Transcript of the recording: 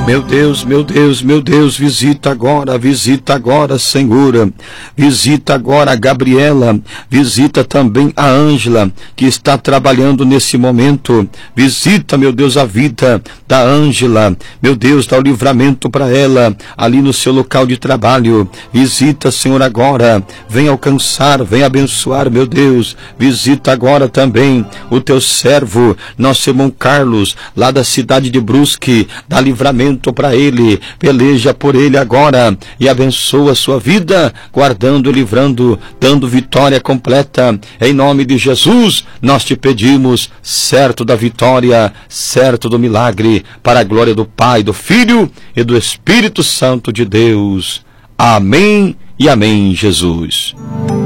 Meu Deus, meu Deus, meu Deus, visita agora, Senhor. Visita agora a Gabriela, visita também a Ângela, que está trabalhando nesse momento. Visita, meu Deus, a vida da Ângela. Meu Deus, dá o livramento para ela, ali no seu local de trabalho. Visita, Senhor, agora. Vem alcançar, vem abençoar, meu Deus. Visita agora também o teu servo, nosso irmão Carlos, lá da cidade de Brusque. Dá livramento para ele, peleja por ele agora e abençoa a sua vida, guardando, livrando, dando vitória completa. Em nome de Jesus, nós te pedimos, certo da vitória, certo do milagre, para a glória do Pai, do Filho e do Espírito Santo de Deus. Amém e amém, Jesus.